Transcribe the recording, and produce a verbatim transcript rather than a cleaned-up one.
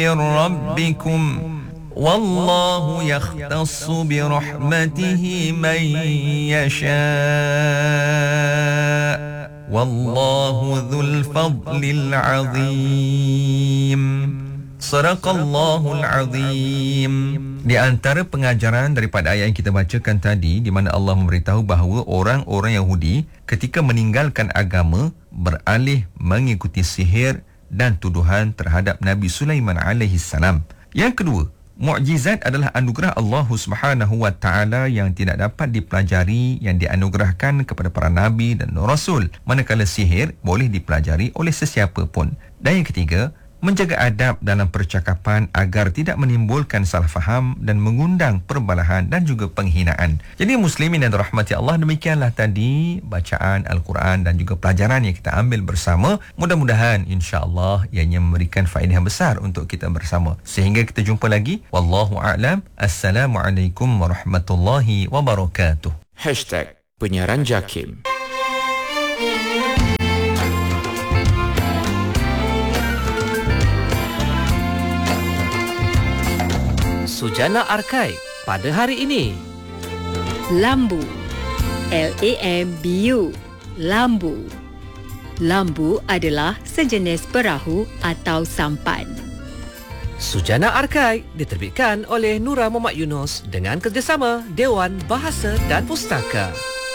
من ربكم والله يختص برحمته من يشاء والله ذو الفضل العظيم. Sadaqallahul Azim. Di antara pengajaran daripada ayat yang kita bacakan tadi, di mana Allah memberitahu bahawa orang-orang Yahudi ketika meninggalkan agama beralih mengikuti sihir dan tuduhan terhadap Nabi Sulaiman alaihi salam. Yang kedua, mukjizat adalah anugerah Allah Subhanahu wa taala yang tidak dapat dipelajari, yang dianugerahkan kepada para nabi dan rasul, manakala sihir boleh dipelajari oleh sesiapa pun. Dan yang ketiga, menjaga adab dalam percakapan agar tidak menimbulkan salah faham dan mengundang perbalahan dan juga penghinaan. Jadi muslimin yang dirahmati Allah, demikianlah tadi bacaan Al-Quran dan juga pelajaran yang kita ambil bersama. Mudah-mudahan insya-Allah ianya memberikan faedah yang besar untuk kita bersama. Sehingga kita jumpa lagi. Wallahu a'lam. Assalamualaikum warahmatullahi wabarakatuh. Hashtag Penyiaran Jakim. Sujana Arkai pada hari ini. Lambu, L A M B U, lambu. Lambu adalah sejenis perahu atau sampan. Sujana Arkai diterbitkan oleh Nura Muhammad Yunus dengan kerjasama Dewan Bahasa dan Pustaka.